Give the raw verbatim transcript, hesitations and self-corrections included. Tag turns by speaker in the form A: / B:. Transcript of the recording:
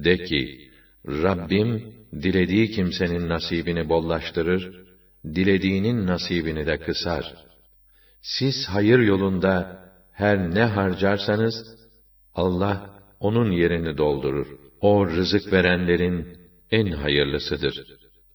A: De ki, Rabbim, dilediği kimsenin nasibini bollaştırır, dilediğinin nasibini de kısar. Siz hayır yolunda her ne harcarsanız, Allah onun yerini doldurur. O rızık verenlerin en hayırlısıdır.